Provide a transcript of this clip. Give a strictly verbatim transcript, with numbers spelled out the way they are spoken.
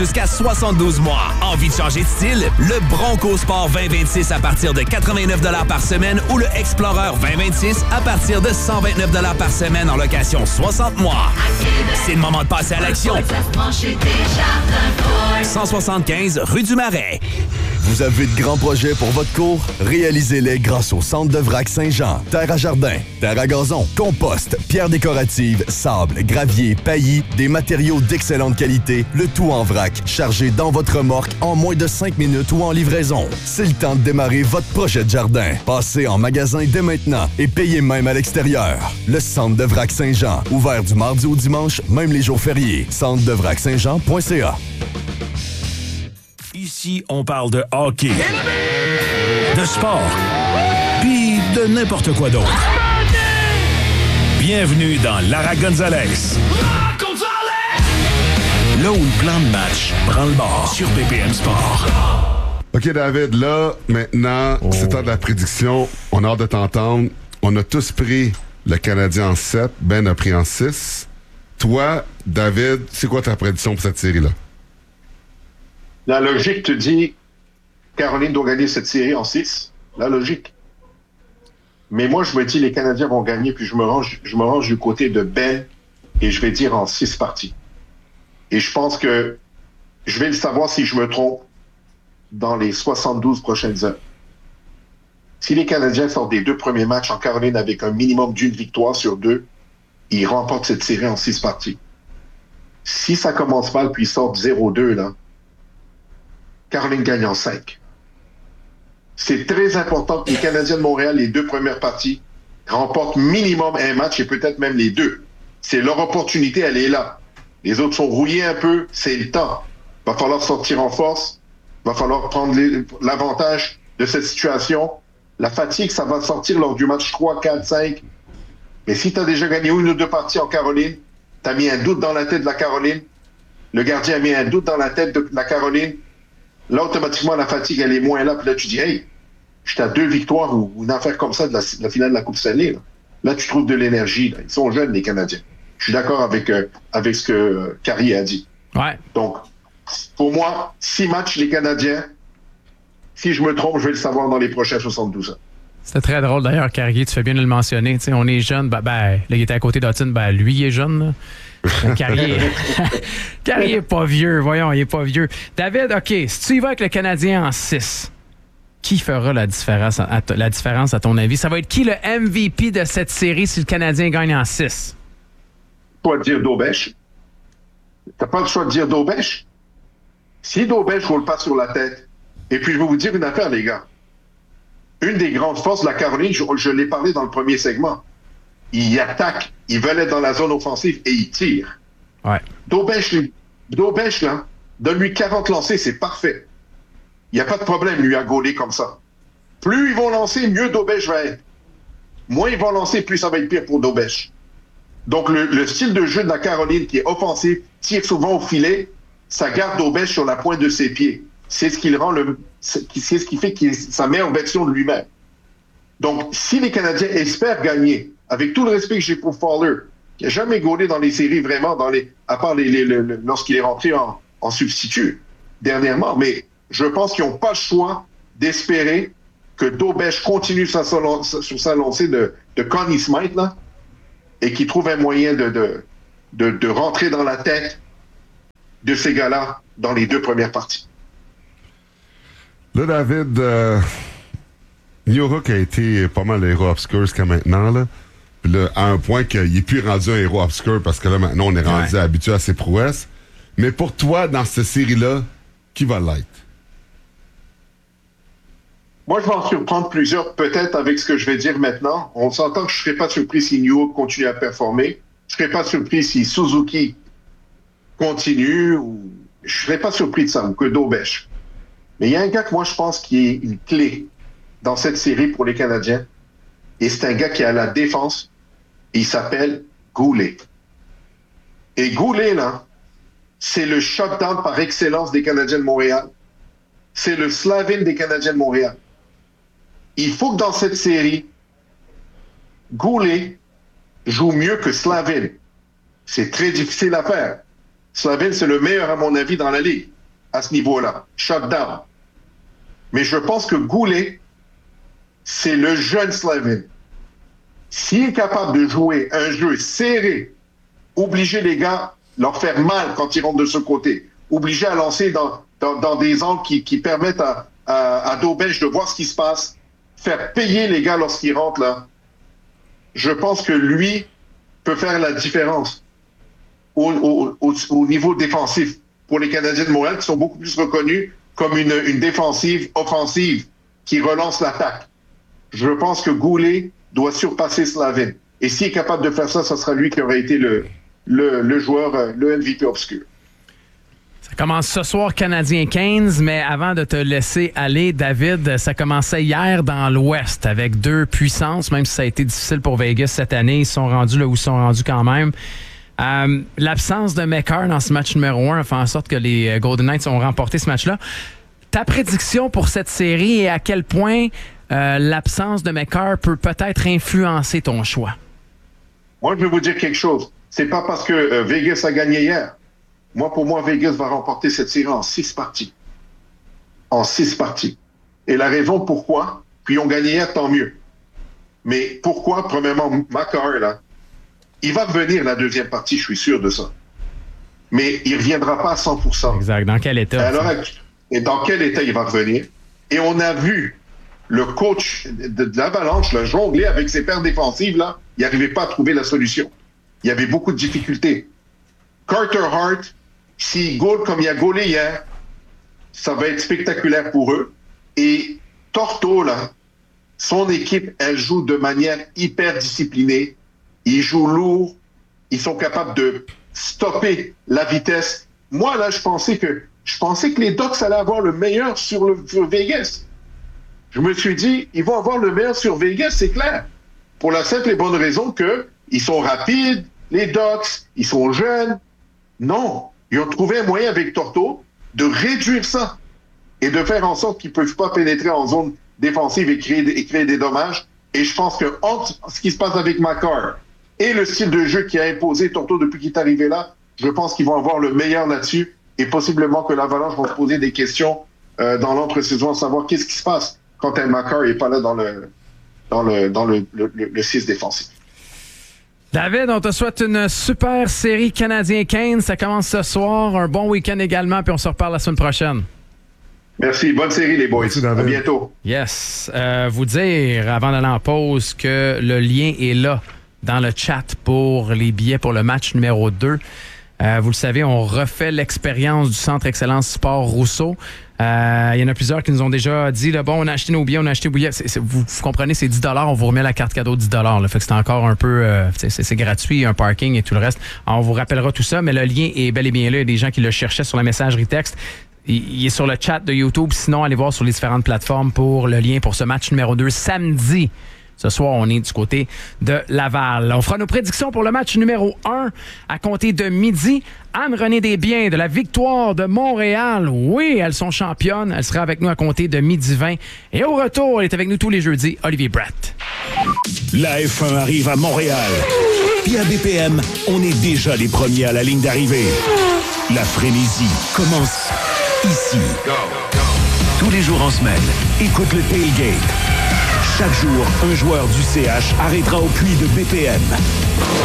Jusqu'à soixante-douze mois. Envie de changer de style? Le Bronco Sport vingt vingt-six à partir de quatre-vingt-neuf dollars par semaine ou le Explorer vingt vingt-six à partir de cent vingt-neuf dollars par semaine en location soixante mois. C'est le moment de passer à l'action. cent soixante-quinze rue du Marais. Vous avez de grands projets pour votre cour? Réalisez-les grâce au Centre de Vrac Saint-Jean. Terre à jardin, terre à gazon, compost, pierres décoratives, sable, gravier, paillis, des matériaux d'excellente qualité, le tout en vrac, chargé dans votre remorque en moins de cinq minutes ou en livraison. C'est le temps de démarrer votre projet de jardin. Passez en magasin dès maintenant et payez même à l'extérieur. Le Centre de Vrac Saint-Jean, ouvert du mardi au dimanche, même les jours fériés. centre de vrac saint jean point c a. Ici, on parle de hockey, de sport, puis de n'importe quoi d'autre. Bienvenue dans Lara Gonzalez. Là où le plan de match prend le bord sur B P M Sport. OK, David, là, maintenant, oh. c'est temps de la prédiction. On a hâte de t'entendre. On a tous pris le Canadien en sept. Ben a pris en six. Toi, David, c'est quoi ta prédiction pour cette série-là? La logique te dit Caroline doit gagner cette série en six. La logique. Mais moi, je me dis les Canadiens vont gagner, puis je me range, je me range du côté de Ben et je vais dire en six parties. Et je pense que je vais le savoir si je me trompe dans les soixante-douze prochaines heures. Si les Canadiens sortent des deux premiers matchs en Caroline avec un minimum d'une victoire sur deux, ils remportent cette série en six parties. Si ça commence mal puis ils sortent zéro deux, là, Caroline gagne en cinq. C'est très important que les Canadiens de Montréal, les deux premières parties, remportent minimum un match et peut-être même les deux. C'est leur opportunité, elle est là. Les autres sont rouillés un peu, c'est le temps. Va falloir sortir en force, va falloir prendre les, l'avantage de cette situation. La fatigue, ça va sortir lors du match trois, quatre, cinq. Mais si tu as déjà gagné une ou deux parties en Caroline, tu as mis un doute dans la tête de la Caroline, le gardien a mis un doute dans la tête de la Caroline, là, automatiquement, la fatigue, elle est moins là. Puis là, tu dis, hey, j'étais à deux victoires ou une affaire comme ça de la, de la finale de la Coupe Stanley. Là, là tu trouves de l'énergie. Là. Ils sont jeunes, les Canadiens. Je suis d'accord avec, euh, avec ce que euh, Carrier a dit. Ouais. Donc, pour moi, six matchs, les Canadiens. Si je me trompe, je vais le savoir dans les prochains soixante-douze ans. C'était très drôle d'ailleurs, Carrier, tu fais bien de le mentionner. T'sais, on est jeune, ben, ben, là, il était à côté d'Hutton, ben, lui, il est jeune. Là. Carrier, Carrier est pas vieux, voyons, il est pas vieux. David, OK, si tu y vas avec le Canadien en six, qui fera la différence à, la différence à ton avis? Ça va être qui le M V P de cette série si le Canadien gagne en six? Pas de dire Daubèche. T'as pas le choix de dire Daubèche. Si Daubèche roule pas sur la tête, et puis je vais vous dire une affaire, les gars. Une des grandes forces de la Caroline, je, je l'ai parlé dans le premier segment, ils attaquent, ils veulent être dans la zone offensive et ils tirent. Ouais. Daubèche, Daubèche, là, donne-lui quarante lancers, c'est parfait. Il n'y a pas de problème, lui, à gauler comme ça. Plus ils vont lancer, mieux Daubèche va être. Moins ils vont lancer, plus ça va être pire pour Daubèche. Donc, le, le style de jeu de la Caroline, qui est offensif, tire souvent au filet, ça garde Daubèche sur la pointe de ses pieds. C'est ce qui le rend le, c'est, c'est ce qui fait qu'il est sa meilleure version de lui-même. Donc, si les Canadiens espèrent gagner, avec tout le respect que j'ai pour Fowler, qui n'a jamais gaulé dans les séries vraiment, dans les, à part les, les, les, lorsqu'il est rentré en, en substitut dernièrement, mais je pense qu'ils n'ont pas le choix d'espérer que Daubèche continue sa, sur sa lancée de, de Connie Smythe, là, et qu'il trouve un moyen de, de, de, de rentrer dans la tête de ces gars-là dans les deux premières parties. Là, David, euh, New Hook a été pas mal héros obscur jusqu'à maintenant, là. Puis là, à un point qu'il n'est plus rendu un héros obscur parce que là, maintenant, on est rendu ouais. habitué à ses prouesses. Mais pour toi, dans cette série-là, qui va l'être? Moi, je vais en surprendre plusieurs, peut-être avec ce que je vais dire maintenant. On s'entend que je ne serais pas surpris si New Hook continue à performer. Je ne serais pas surpris si Suzuki continue. Ou... Je ne serais pas surpris de ça, ou que Daubèche. Mais il y a un gars que moi, je pense qui est une clé dans cette série pour les Canadiens. Et c'est un gars qui est à la défense. Et il s'appelle Goulet. Et Goulet, là, c'est le shutdown par excellence des Canadiens de Montréal. C'est le Slavin des Canadiens de Montréal. Il faut que dans cette série, Goulet joue mieux que Slavin. C'est très difficile à faire. Slavin, c'est le meilleur, à mon avis, dans la ligue, à ce niveau-là. Shutdown. Mais je pense que Goulet, c'est le jeune Slavin. S'il est capable de jouer un jeu serré, obliger les gars, leur faire mal quand ils rentrent de ce côté, obliger à lancer dans, dans, dans des angles qui, qui permettent à, à, à Daubèche de voir ce qui se passe, faire payer les gars lorsqu'ils rentrent là, je pense que lui peut faire la différence au, au, au, au niveau défensif pour les Canadiens de Montréal qui sont beaucoup plus reconnus comme une, une défensive offensive qui relance l'attaque. Je pense que Goulet doit surpasser Slavin. Et s'il est capable de faire ça, ce sera lui qui aurait été le, le, le joueur, le M V P obscur. Ça commence ce soir, Canadien quinze, mais avant de te laisser aller, David, ça commençait hier dans l'Ouest avec deux puissances, même si ça a été difficile pour Vegas cette année. Ils sont rendus là où ils sont rendus quand même. Euh, l'absence de Makar dans ce match numéro un a fait en sorte que les Golden Knights ont remporté ce match-là. Ta prédiction pour cette série et à quel point euh, l'absence de Makar peut peut-être influencer ton choix? Moi, je vais vous dire quelque chose. C'est pas parce que euh, Vegas a gagné hier. Moi, pour moi, Vegas va remporter cette série en six parties. En six parties. Et la raison pourquoi, puis ils ont gagné hier, tant mieux. Mais pourquoi, premièrement, Makar, là, il va revenir la deuxième partie, je suis sûr de ça. Mais il ne reviendra pas à cent pour cent. Exact. Dans quel état? Alors, et dans quel état il va revenir? Et on a vu le coach de, de l'Avalanche là, jongler avec ses paires défensives, là. Il n'arrivait pas à trouver la solution. Il y avait beaucoup de difficultés. Carter Hart, s'il goal comme il a goalé hier, ça va être spectaculaire pour eux. Et Torto, là, son équipe, elle joue de manière hyper disciplinée. Ils jouent lourd. Ils sont capables de stopper la vitesse. Moi, là, je pensais que je pensais que les Ducks allaient avoir le meilleur sur, le, sur Vegas. Je me suis dit, ils vont avoir le meilleur sur Vegas, c'est clair. Pour la simple et bonne raison que ils sont rapides, les Ducks, ils sont jeunes. Non, ils ont trouvé un moyen avec Torto de réduire ça et de faire en sorte qu'ils ne peuvent pas pénétrer en zone défensive et créer, et créer des dommages. Et je pense que entre ce qui se passe avec Makar et le style de jeu qui a imposé Torto depuis qu'il est arrivé là, je pense qu'ils vont avoir le meilleur là-dessus et possiblement que l'Avalanche va se poser des questions euh, dans l'entre-saison à savoir qu'est-ce qui se passe quand un Makar n'est pas là dans le dans le dans le, le, le, le six défensif. David, on te souhaite une super série Canadien quinze. Ça commence ce soir. Un bon week-end également, puis on se reparle la semaine prochaine. Merci. Bonne série, les boys. Merci, David. À bientôt. Yes. Euh, vous dire, avant d'aller en pause, que le lien est là dans le chat pour les billets pour le match numéro deux. Euh, vous le savez, on refait l'expérience du Centre Excellence Sport Rousseau. Euh, il y en a plusieurs qui nous ont déjà dit, là, bon, on a acheté nos billets, on a acheté nos billets. C'est, c'est, vous, vous comprenez, c'est dix dollars, on vous remet la carte cadeau de dix dollars. Là, fait que c'est encore un peu... Euh, c'est, c'est gratuit, un parking et tout le reste. Alors, on vous rappellera tout ça, mais le lien est bel et bien là. Il y a des gens qui le cherchaient sur la messagerie texte. Il, il est sur le chat de YouTube. Sinon, allez voir sur les différentes plateformes pour le lien pour ce match numéro deux samedi. Ce soir, on est du côté de Laval. On fera nos prédictions pour le match numéro un à compter de midi. Anne-Renée Desbiens de la Victoire de Montréal. Oui, elles sont championnes. Elle sera avec nous à compter de midi vingt. Et au retour, elle est avec nous tous les jeudis, Olivier Bratt. La F un arrive à Montréal. Puis à B P M, on est déjà les premiers à la ligne d'arrivée. La frénésie commence ici. Go, go. Tous les jours en semaine, écoute le Tailgate. Chaque jour, un joueur du C H arrêtera au puits de B P M.